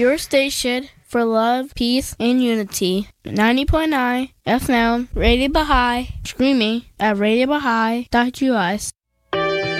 Your station for love, peace, and unity. 90.9 FM, Radio Baha'i, streaming at radiobaha'i.us.